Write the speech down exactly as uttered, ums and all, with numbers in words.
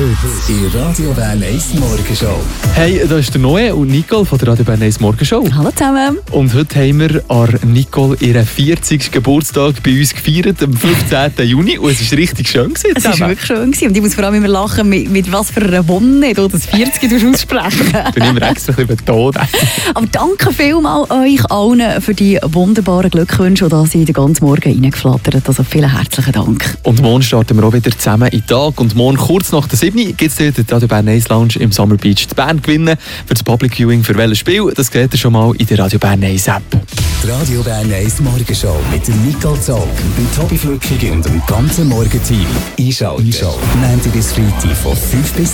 Heute in Radio Bern eins Morgenshow. Hey, da ist der Noe und Nicole von der Radio Bern eins Morgenshow. Hallo zusammen. Und heute haben wir an Nicole ihren vierzigsten Geburtstag bei uns gefeiert, am fünfzehnten Juni. Und es war richtig schön. Gewesen, es war wirklich schön. Gewesen. Und ich muss vor allem immer lachen, mit, mit was für einer Wonne du das vierzig aussprechen. Ich bin immer extra ein bisschen betont. Aber danke vielmals euch allen für die wunderbaren Glückwünsche, die Sie den ganzen Morgen reingeflattert. Also vielen herzlichen Dank. Und morgen starten wir auch wieder zusammen in den Tag. Und morgen kurz nach der sieben gibt es wieder die Radio Bern eins Lounge im Summer Beach zu Bern gewinnen. Für das Public Viewing für welches Spiel, das seht ihr schon mal in der Radio Bern eins App. Die Radio Bern eins Morgenshow mit der Nicole Zog, dem Tobi Flückig und dem ganzen Morgenteam. Einschalten. Einschalten. Montag bis Freitag von fünf bis